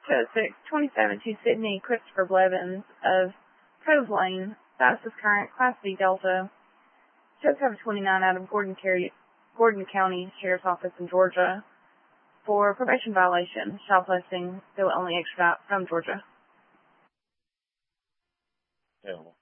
206-27 to Sydney Christopher Blevins of Cove Lane, fastest current, Class B Delta, 2729 out of Gordon County Sheriff's Office in Georgia for probation violation, shoplifting, still only extradite from Georgia. Yeah.